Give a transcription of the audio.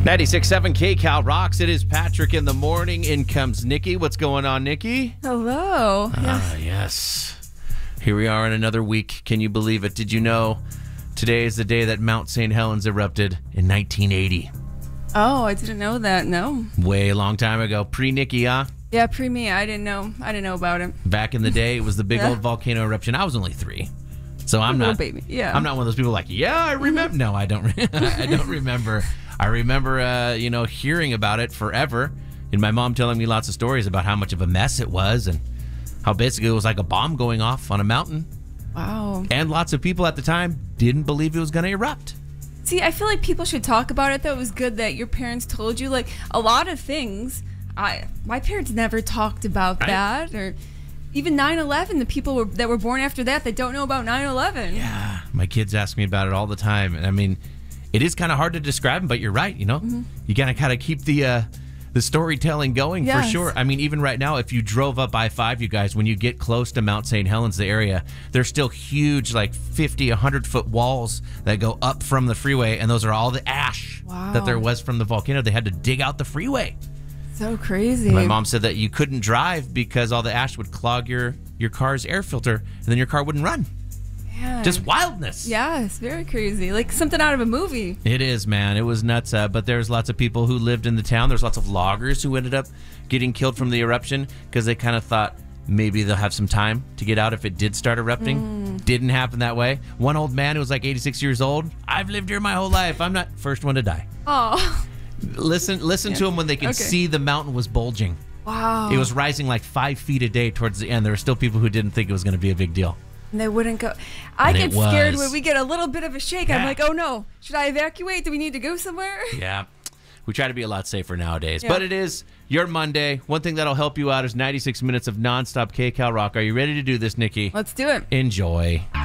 96.7 KCal rocks. It is Patrick in the morning. In comes Nikki. What's going on, Nikki? Hello. Yes. Here we are in another week. Can you believe it? Did you know today is the day that Mount St. Helens erupted in 1980? Oh, I didn't know that. No. Way long time ago. Pre-Nikki, huh? Yeah, pre-me. I didn't know about it. Back in the day, it was the big old volcano eruption. I was only 3. So I'm not baby. Yeah. I'm not one of those people like, yeah, I remember. No, I don't. I don't remember. I remember, hearing about it forever, and my mom telling me lots of stories about how much of a mess it was and how basically it was like a bomb going off on a mountain. Wow. And lots of people at the time didn't believe it was going to erupt. See, I feel like people should talk about it, though. It was good that your parents told you. Like, a lot of things, my parents never talked about that, or even 9/11, the people that were born after that don't know about 9/11. Yeah, my kids ask me about it all the time. And I mean, it is kind of hard to describe them, but you're right, Mm-hmm. You gotta keep the storytelling going. Yes. For sure. I mean, even right now, if you drove up I-5, you guys, when you get close to Mount St. Helens, the area, there's still huge, like 50, 100-foot walls that go up from the freeway, and those are all the ash that there was from the volcano. They had to dig out the freeway. So crazy. My mom said that you couldn't drive because all the ash would clog your car's air filter, and then your car wouldn't run. Yeah. Just wildness. Yeah, it's very crazy. Like something out of a movie. It is, man. It was nuts. But there's lots of people who lived in the town. There's lots of loggers who ended up getting killed from the eruption because they kind of thought maybe they'll have some time to get out if it did start erupting. Didn't happen that way. One old man who was like 86 years old. I've lived here my whole life. I'm not first one to die. Oh. Listen to him when they can see the mountain was bulging. Wow. It was rising like 5 feet a day towards the end. There were still people who didn't think it was going to be a big deal. And they wouldn't go. I get scared when we get a little bit of a shake. Yeah. I'm like, oh no, should I evacuate? Do we need to go somewhere? Yeah. We try to be a lot safer nowadays. Yeah. But it is your Monday. One thing that'll help you out is 96 minutes of nonstop KCal rock. Are you ready to do this, Nikki? Let's do it. Enjoy.